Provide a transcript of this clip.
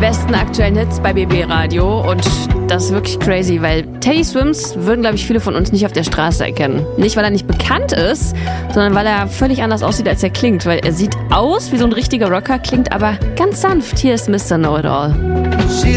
besten aktuellen Hits bei BB Radio und das ist wirklich crazy, weil Teddy Swims würden, glaube ich, viele von uns nicht auf der Straße erkennen. Nicht, weil er nicht bekannt ist, sondern weil er völlig anders aussieht, als er klingt, weil er sieht aus wie so ein richtiger Rocker, klingt aber ganz sanft. Hier ist Mr. Know-It-All.